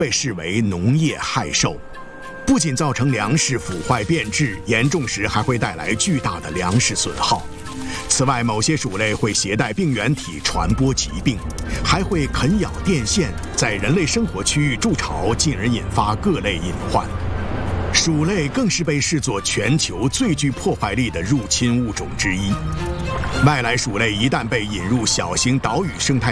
被视为农业害兽，不仅造成粮食腐坏变质，严重时还会带来巨大的粮食损耗。此外，某些鼠类会携带病原体传播疾病，还会啃咬电线，在人类生活区域筑巢，进而引发各类隐患。鼠类更是被视作全球最具破坏力的入侵物种之一。外来鼠类一旦被引入小型岛屿生态